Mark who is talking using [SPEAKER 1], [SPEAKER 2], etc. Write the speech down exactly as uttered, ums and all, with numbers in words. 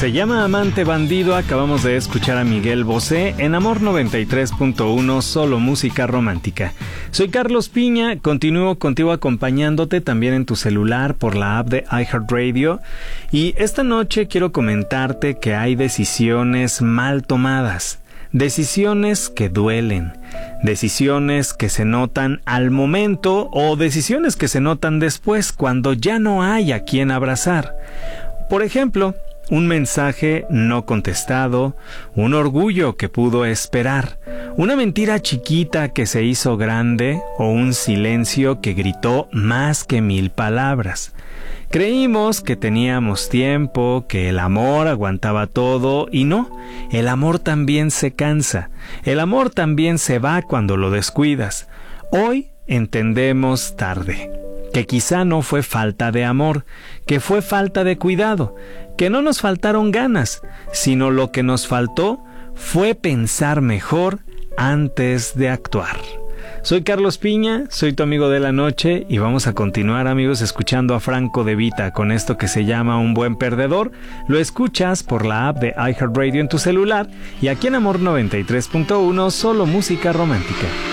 [SPEAKER 1] Se llama Amante Bandido. Acabamos de escuchar a Miguel Bosé en Amor noventa y tres punto uno, solo música romántica. Soy Carlos Piña, continúo contigo acompañándote también en tu celular por la app de iHeartRadio. Y esta noche quiero comentarte que hay decisiones mal tomadas, decisiones que duelen, decisiones que se notan al momento o decisiones que se notan después cuando ya no hay a quien abrazar. Por ejemplo, un mensaje no contestado, un orgullo que pudo esperar, una mentira chiquita que se hizo grande o un silencio que gritó más que mil palabras. Creímos que teníamos tiempo, que el amor aguantaba todo y no, el amor también se cansa, el amor también se va cuando lo descuidas. Hoy entendemos tarde que quizá no fue falta de amor, que fue falta de cuidado, que no nos faltaron ganas, sino lo que nos faltó fue pensar mejor antes de actuar. Soy Carlos Piña, soy tu amigo de la noche y vamos a continuar, amigos, escuchando a Franco De Vita con esto que se llama Un Buen Perdedor. Lo escuchas por la app de iHeartRadio en tu celular y aquí en Amor noventa y tres punto uno, solo música romántica.